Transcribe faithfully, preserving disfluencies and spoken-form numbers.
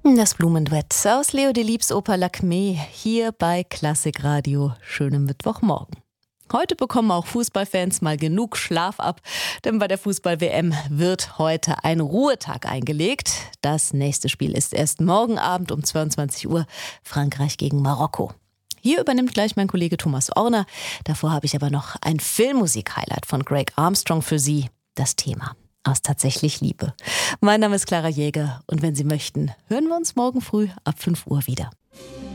Das Blumenduett aus Leo Delibes Oper Lakmé hier bei Klassikradio. Schönen Mittwochmorgen. Heute bekommen auch Fußballfans mal genug Schlaf ab, denn bei der Fußball-W M wird heute ein Ruhetag eingelegt. Das nächste Spiel ist erst morgen Abend um zweiundzwanzig Uhr, Frankreich gegen Marokko. Hier übernimmt gleich mein Kollege Thomas Orner. Davor habe ich aber noch ein Filmmusik-Highlight von Greg Armstrong für Sie. Das Thema aus Tatsächlich Liebe. Mein Name ist Clara Jäger und wenn Sie möchten, hören wir uns morgen früh ab fünf Uhr wieder.